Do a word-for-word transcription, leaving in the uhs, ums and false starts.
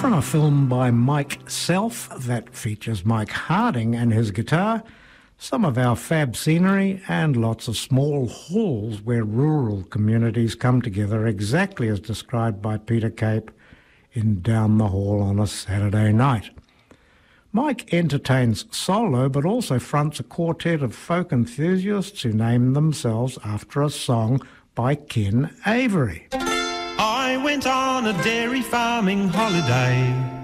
From a film by Mike Self that features Mike Harding and his guitar, some of our fab scenery and lots of small halls where rural communities come together exactly as described by Peter Cape in Down the Hall on a Saturday night. Mike entertains solo but also fronts a quartet of folk enthusiasts who name themselves after a song by Ken Avery. I went on a dairy farming holiday